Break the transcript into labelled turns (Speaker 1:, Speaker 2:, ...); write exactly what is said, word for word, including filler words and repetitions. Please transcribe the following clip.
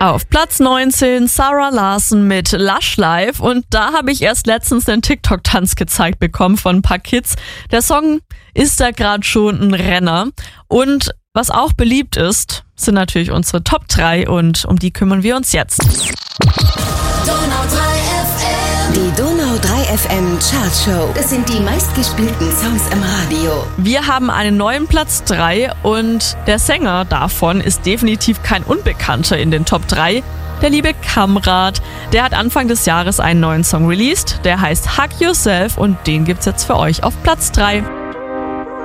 Speaker 1: Auf Platz neunzehn Sarah Larson mit Lush Life und da habe ich erst letztens den TikTok-Tanz gezeigt bekommen von ein paar Kids. Der Song ist da gerade schon ein Renner und was auch beliebt ist, sind natürlich unsere Top drei und um die kümmern wir uns jetzt.
Speaker 2: Die Donau drei F M Chartshow. Das sind die meistgespielten Songs im Radio.
Speaker 1: Wir haben einen neuen Platz drei und der Sänger davon ist definitiv kein Unbekannter in den Top drei. Der liebe Kamrat, der hat Anfang des Jahres einen neuen Song released, der heißt Hug Yourself und den gibt's jetzt für euch auf Platz drei.